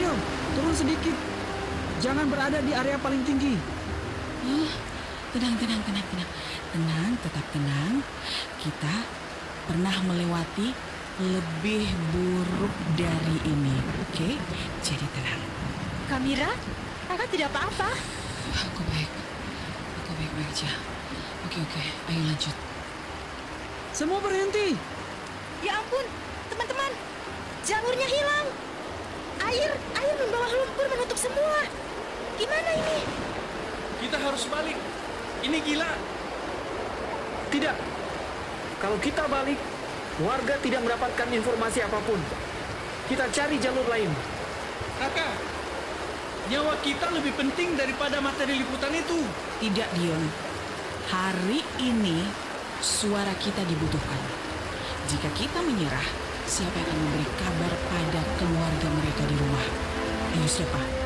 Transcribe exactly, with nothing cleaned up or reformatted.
Rio, turun sedikit. Jangan berada di area paling tinggi. Oh, tenang, tenang, tenang, tenang. Tenang, tetap tenang. Kita pernah melewati lebih buruk dari ini, oke? Jadi tenang. Kamira, kakak tidak apa-apa. Aku baik. Aku baik-baik aja. Oke, oke. Ayo lanjut. Semua berhenti. Ya ampun, teman-teman. Jalurnya hilang. Air, air membawa lumpur menutup semua. Gimana ini? Kita harus balik. Ini gila. Tidak. Kalau kita balik, warga tidak mendapatkan informasi apapun. Kita cari jalur lain. Raka, nyawa kita lebih penting daripada materi liputan itu. Tidak, Dion. Hari ini suara kita dibutuhkan. Jika kita menyerah, siapa yang akan memberi kabar pada keluarga mereka di rumah? Ayo siapa?